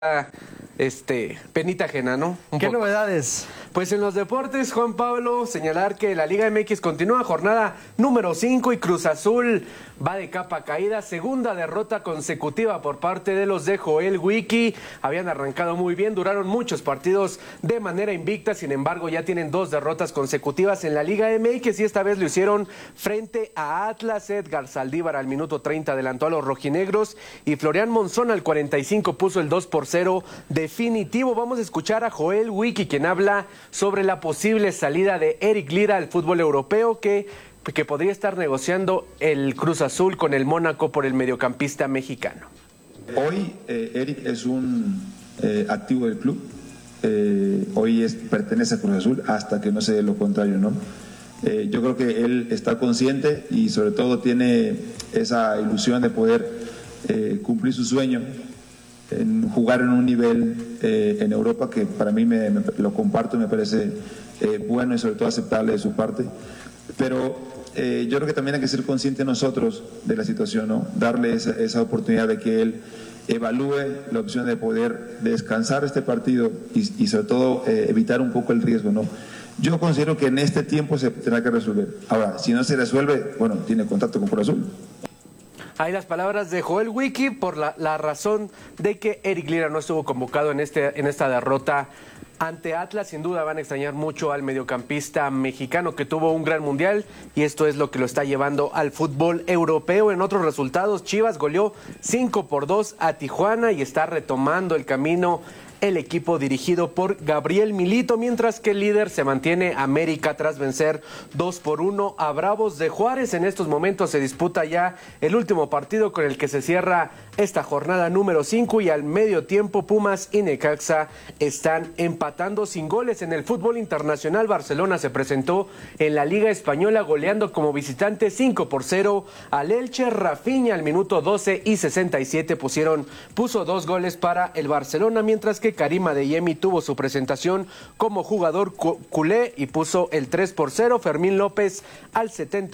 penita ajena, ¿no? ¿Qué novedades? Pues en los deportes, Juan Pablo, señalar que la Liga MX continúa jornada número 5 y Cruz Azul va de capa caída, segunda derrota consecutiva por parte de los de Joel Wiki. Habían arrancado muy bien, duraron muchos partidos de manera invicta, sin embargo ya tienen 2 derrotas consecutivas en la Liga MX y esta vez lo hicieron frente a Atlas. Edgar Saldívar al minuto 30 adelantó a los rojinegros y Florian Monzón al 45 puso el 2-0 definitivo. Vamos a escuchar a Joel Wiki, quien habla sobre la posible salida de Eric Lira al fútbol europeo que podría estar negociando el Cruz Azul con el Mónaco por el mediocampista mexicano. Hoy Eric es un activo del club, hoy pertenece a Cruz Azul hasta que no se dé lo contrario, ¿no? Yo creo que él está consciente y sobre todo tiene esa ilusión de poder cumplir su sueño, en jugar en un nivel en Europa que para mí lo comparto y me parece bueno y sobre todo aceptable de su parte. Pero yo creo que también hay que ser conscientes nosotros de la situación, ¿no? Darle esa oportunidad de que él evalúe la opción de poder descansar este partido y sobre todo evitar un poco el riesgo, ¿no? Yo considero que en este tiempo se tendrá que resolver. Ahora, si no se resuelve, bueno, tiene contacto con Cruz Azul. Hay las palabras de Joel Wiki por la razón de que Eric Lira no estuvo convocado en esta derrota ante Atlas. Sin duda van a extrañar mucho al mediocampista mexicano que tuvo un gran mundial y esto es lo que lo está llevando al fútbol europeo. En otros resultados, Chivas goleó 5-2 a Tijuana y está retomando el camino el equipo dirigido por Gabriel Milito, mientras que el líder se mantiene América tras vencer 2-1 a Bravos de Juárez. En estos momentos se disputa ya el último partido con el que se cierra esta jornada número 5 y al medio tiempo Pumas y Necaxa están empatando sin goles. En el fútbol internacional, Barcelona se presentó en la Liga Española goleando como visitante 5-0 al Elche. Rafinha al minuto 12 y 67 puso 2 goles para el Barcelona, mientras que Karim Adeyemi tuvo su presentación como jugador culé y puso el 3-0. Fermín López al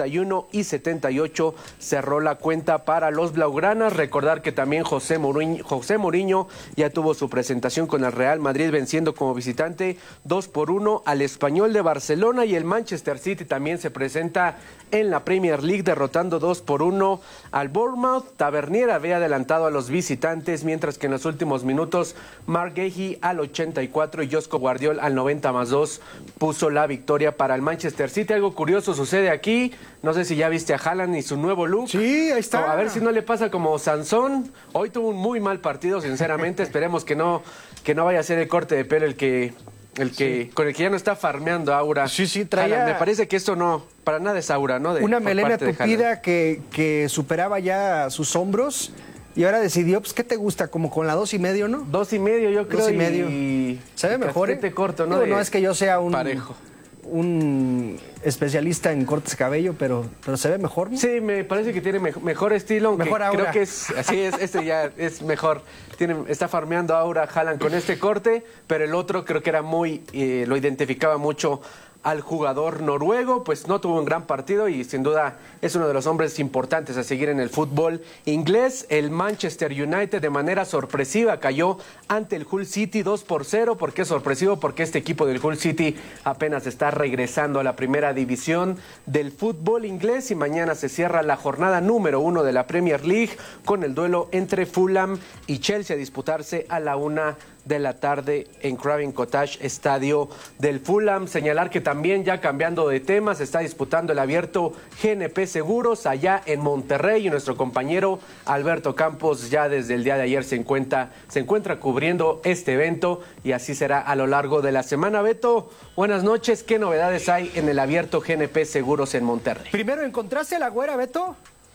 71 y 78 cerró la cuenta para los blaugranas. Recordar que también José Mourinho ya tuvo su presentación con el Real Madrid venciendo como visitante 2-1 al Español de Barcelona, y el Manchester City también se presenta en la Premier League derrotando 2-1 al Bournemouth. Tavernier había adelantado a los visitantes, mientras que en los últimos minutos Marc Guehi al 84 y Josko Guardiol al 90+2 puso la victoria para el Manchester City. Algo curioso sucede aquí, no sé si ya viste a Haaland y su nuevo look. Sí, ahí está. A ver si no le pasa como Sansón. Hoy tuvo un muy mal partido, sinceramente. Esperemos que no vaya a ser el corte de pelo el que con el que ya no está farmeando Aura. Sí, traía... Haaland. Me parece que esto no, para nada es Aura, ¿no? Una melena tupida que superaba ya sus hombros. Y ahora decidió, pues, ¿qué te gusta? Como con la 2.5, ¿no? 2.5, yo creo. 2.5. Y se ve mejor, corto, ¿no? No es que yo sea parejo. Un especialista en cortes de cabello, pero se ve mejor, ¿no? Sí, me parece que tiene mejor estilo, aunque mejor aura. Creo que este ya es mejor. Está farmeando Aura Haaland con este corte, pero el otro creo que era lo identificaba mucho al jugador noruego. Pues no tuvo un gran partido y sin duda es uno de los hombres importantes a seguir en el fútbol inglés. El Manchester United de manera sorpresiva cayó ante el Hull City 2-0. ¿Por qué sorpresivo? Porque este equipo del Hull City apenas está regresando a la primera división del fútbol inglés y mañana se cierra la jornada número 1 de la Premier League con el duelo entre Fulham y Chelsea a disputarse a la 1 de la tarde en Craven Cottage, estadio del Fulham. Señalar que también, ya cambiando de tema, se está disputando el abierto GNP Seguros allá en Monterrey y nuestro compañero Alberto Campos ya desde el día de ayer se encuentra cubriendo este evento y así será a lo largo de la semana. Beto, buenas noches. ¿Qué novedades hay en el abierto GNP Seguros en Monterrey? Primero, ¿encontraste a la güera, Beto?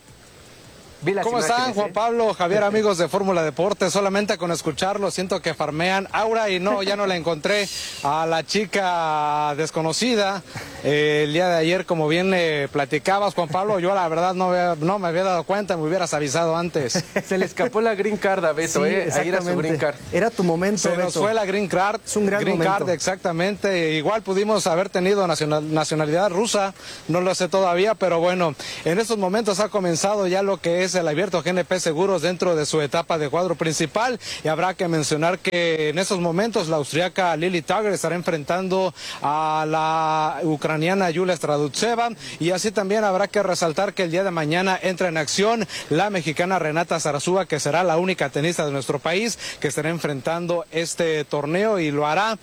¿Cómo están, Juan Pablo, Javier, amigos de Fórmula Deportes? Solamente con escucharlo siento que farmean Aura y no, ya no la encontré a la chica desconocida. El día de ayer, como bien platicabas, Juan Pablo, yo la verdad no me había dado cuenta, me hubieras avisado antes. Se le escapó la green card a Beto, sí, ahí era su green card. Era tu momento, Beto. Nos fue la green card. Es un gran momento. Card, exactamente. Igual pudimos haber tenido nacionalidad rusa, no lo sé todavía, pero bueno, en estos momentos ha comenzado ya lo que es es el Abierto GNP Seguros dentro de su etapa de cuadro principal. Y habrá que mencionar que en esos momentos la austriaca Lili Tagger estará enfrentando a la ucraniana Yulia Stradutseva, y así también habrá que resaltar que el día de mañana entra en acción la mexicana Renata Zarazúa, que será la única tenista de nuestro país que estará enfrentando este torneo, y lo hará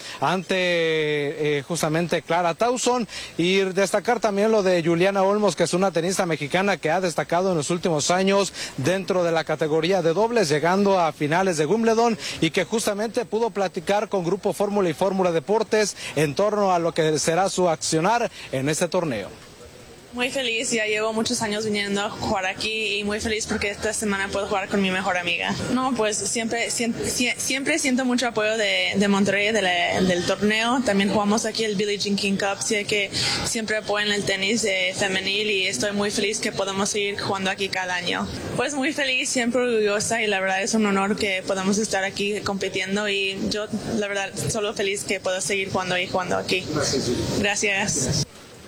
ante justamente Clara Tauson. Y destacar también lo de Juliana Olmos, que es una tenista mexicana que ha destacado en los últimos años dentro de la categoría de dobles, llegando a finales de Wimbledon, y que justamente pudo platicar con Grupo Fórmula y Fórmula Deportes en torno a lo que será su accionar en este torneo. Muy feliz, ya llevo muchos años viniendo a jugar aquí y muy feliz porque esta semana puedo jugar con mi mejor amiga. No, pues siempre siento mucho apoyo de Monterrey, del torneo. También jugamos aquí el Billie Jean King Cup, así que siempre apoyan el tenis femenil y estoy muy feliz que podamos seguir jugando aquí cada año. Pues muy feliz, siempre orgullosa, y la verdad es un honor que podamos estar aquí compitiendo, y yo la verdad solo feliz que puedo seguir jugando aquí. Gracias.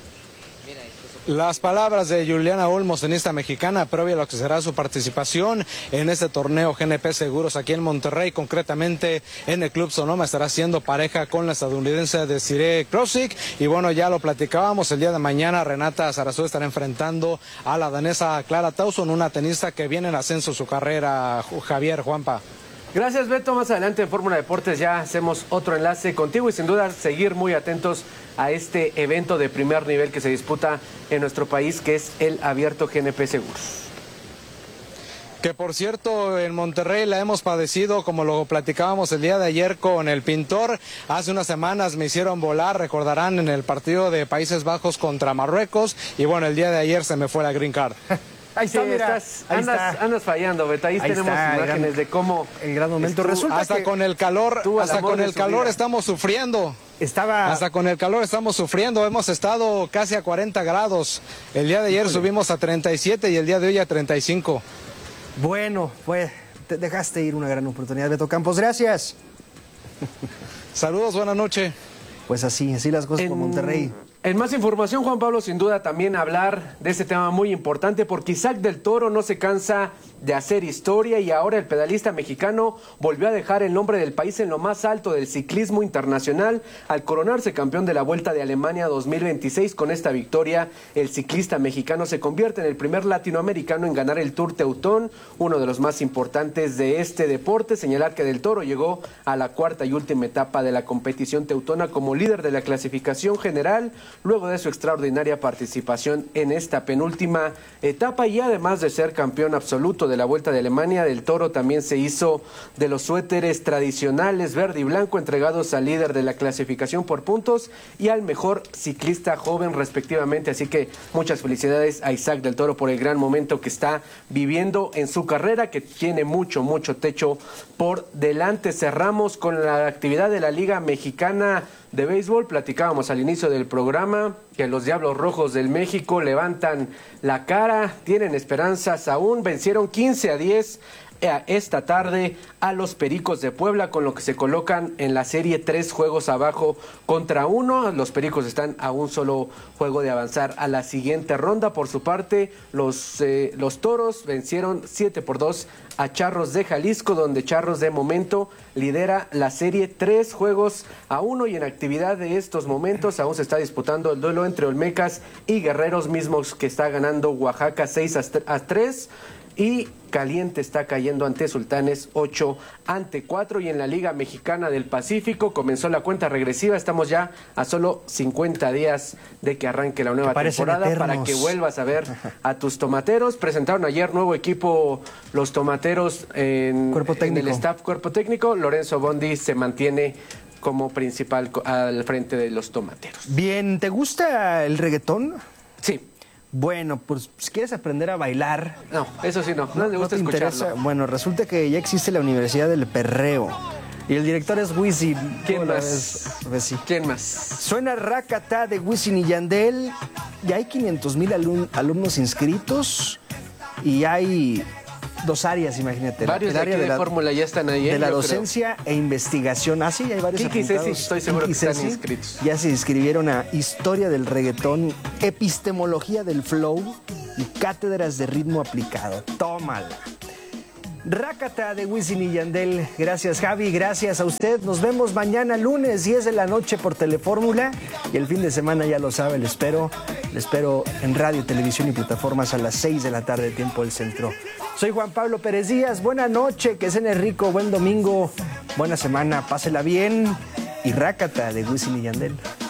Las palabras de Juliana Olmos, tenista mexicana, previa a lo que será su participación en este torneo GNP Seguros aquí en Monterrey, concretamente en el Club Sonoma. Estará siendo pareja con la estadounidense Desiree Krosik, y bueno, ya lo platicábamos, el día de mañana Renata Zarazúa estará enfrentando a la danesa Clara Tauson, una tenista que viene en ascenso su carrera. Javier, Juanpa. Gracias, Beto. Más adelante en Fórmula Deportes ya hacemos otro enlace contigo, y sin duda seguir muy atentos a este evento de primer nivel que se disputa en nuestro país, que es el Abierto GNP Seguros. Que por cierto, en Monterrey la hemos padecido, como lo platicábamos el día de ayer con el pintor. Hace unas semanas me hicieron volar, recordarán, en el partido de Países Bajos contra Marruecos, y bueno, el día de ayer se me fue la green card. Ahí está, sí, mira, andas fallando, Beto. Ahí tenemos está, imágenes de cómo el gran momento. Resulta hasta que con el calor, estamos sufriendo. Hasta con el calor estamos sufriendo. Hemos estado casi a 40 grados. El día de ayer subimos a 37 y el día de hoy a 35. Bueno, pues te dejaste ir una gran oportunidad, Beto Campos. Gracias. Saludos, buenas noches. Pues así las cosas con Monterrey. En más información, Juan Pablo, sin duda también hablar de este tema muy importante, porque Isaac del Toro no se cansa de hacer historia, y ahora el pedalista mexicano volvió a dejar el nombre del país en lo más alto del ciclismo internacional al coronarse campeón de la Vuelta de Alemania 2026. Con esta victoria, el ciclista mexicano se convierte en el primer latinoamericano en ganar el Tour Teutón, uno de los más importantes de este deporte. Señalar que del Toro llegó a la cuarta y última etapa de la competición teutona como líder de la clasificación general, luego de su extraordinaria participación en esta penúltima etapa, y además de ser campeón absoluto de la Vuelta de Alemania, del Toro también se hizo de los suéteres tradicionales verde y blanco entregados al líder de la clasificación por puntos y al mejor ciclista joven respectivamente. Así que muchas felicidades a Isaac del Toro por el gran momento que está viviendo en su carrera, que tiene mucho techo por delante. Cerramos con la actividad de la Liga Mexicana de Béisbol. Platicábamos al inicio del programa que los Diablos Rojos del México levantan la cara, tienen esperanzas aún, vencieron 15-10 esta tarde a los Pericos de Puebla, con lo que se colocan en la serie 3 juegos abajo contra 1. Los Pericos están a un solo juego de avanzar a la siguiente ronda. Por su parte, los Toros vencieron 7-2 a Charros de Jalisco, donde Charros de momento lidera la serie 3 juegos a 1, y en actividad de estos momentos aún se está disputando el duelo entre Olmecas y Guerreros, mismos que está ganando Oaxaca 6-3. Y Caliente está cayendo ante Sultanes 8-4. Y en la Liga Mexicana del Pacífico comenzó la cuenta regresiva. Estamos ya a solo 50 días de que arranque la nueva temporada, eternos, para que vuelvas a ver a tus tomateros. Presentaron ayer nuevo equipo los tomateros en el staff cuerpo técnico. Lorenzo Bondi se mantiene como principal al frente de los tomateros. Bien, ¿te gusta el reggaetón? Sí. Bueno, pues si quieres aprender a bailar... No, eso sí no me gusta escucharlo. Bueno, resulta que ya existe la Universidad del Perreo y el director es Wisin. ¿Quién más? Pues sí. ¿Quién más? Suena Rakata de Wisin y Yandel. Ya hay 500,000 alumnos inscritos y hay dos áreas, imagínate. Varios el área de fórmula ya están ahí. De la docencia e investigación. Ah, sí, hay varios Kiki apuntados. Ceci, estoy seguro que están Ceci, inscritos. Ya se inscribieron a Historia del Reggaetón, Epistemología del Flow y Cátedras de Ritmo Aplicado. Tómala. Rácata de Wisin y Yandel. Gracias, Javi. Gracias a usted. Nos vemos mañana lunes, 10 de la noche por Telefórmula. Y el fin de semana, ya lo sabe, le espero en radio, televisión y plataformas a las 6 de la tarde, tiempo del centro. Soy Juan Pablo Pérez Díaz. Buena noche, que cene rico, buen domingo, buena semana, pásela bien. Y Rácata de Wisin y Yandel.